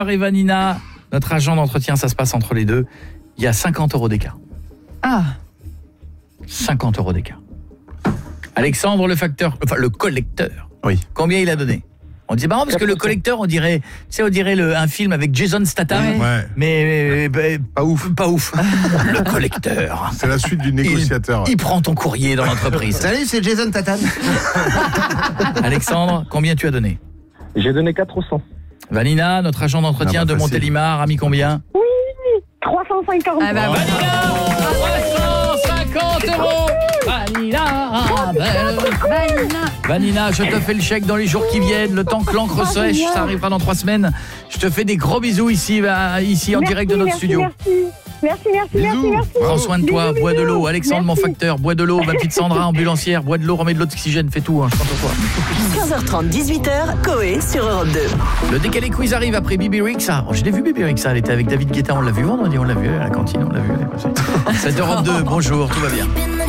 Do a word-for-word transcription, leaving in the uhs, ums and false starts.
et Vanina, notre agent d'entretien, ça se passe entre les deux. Il y a cinquante euros d'écart. Ah. cinquante euros d'écart. Alexandre, le facteur, enfin le collecteur. Oui. Combien il a donné? On dit marrant parce que le collecteur, on dirait, tu sais, on dirait le, un film avec Jason Statham, ouais. Ouais. mais, mais pas ouf, pas ouf. Le collecteur. C'est la suite du négociateur. Il, il prend ton courrier dans l'entreprise. Salut, c'est Jason Statham. Alexandre, combien tu as donné? J'ai donné quatre cents. Vanina, notre agent d'entretien ah bah de facile. Montélimar, a mis combien? Oui, trois cent cinquante. Ah bah, Vanina, trois cent cinquante euros. Vanina, belle. Vanina. Vanina, je te fais le chèque dans les jours qui viennent. Le temps que l'encre sèche, ça arrivera dans trois semaines. Je te fais des gros bisous ici, bah, ici en Merci, direct de notre merci, studio. Merci, merci, merci, merci, Bisous. merci. Prends soin de toi, Bisous, bois de bisous. l'eau. Alexandre, Merci. mon facteur, bois de l'eau. Ma petite Sandra, ambulancière, bois de l'eau, remets de l'oxygène, fais tout, hein, je compte sur toi. quinze heures trente, dix-huit heures, Coé sur Europe deux. Le décalé quiz arrive après Bibi Rexha. Oh, je l'ai vu Bibi Rexha, elle était avec David Guetta, on l'a vu vendredi, on l'a vu à la cantine, on l'a vu. C'est Europe deux, bonjour, tout va bien.